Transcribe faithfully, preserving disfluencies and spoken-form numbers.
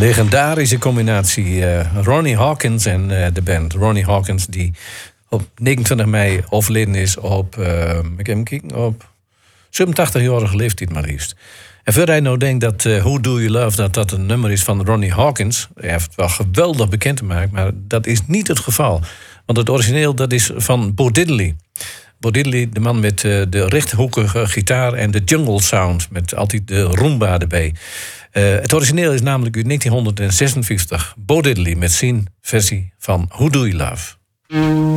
Legendarische combinatie. Uh, Ronnie Hawkins en uh, de band. Ronnie Hawkins die op negenentwintig mei overleden is op, uh, ik heb hem kijken, op zevenentachtigjarige leeftijd maar liefst. En voordat je nou denkt dat uh, Who Do You Love dat dat een nummer is van Ronnie Hawkins, hij heeft het wel geweldig bekend gemaakt, maar dat is niet het geval. Want het origineel dat is van Bo Diddley. Bo Diddley, de man met uh, de rechthoekige gitaar en de jungle sound, met altijd de rumba erbij. Uh, het origineel is namelijk uit negentien zesenvijftig. Bo Diddley met zijn versie van Who Do You Love.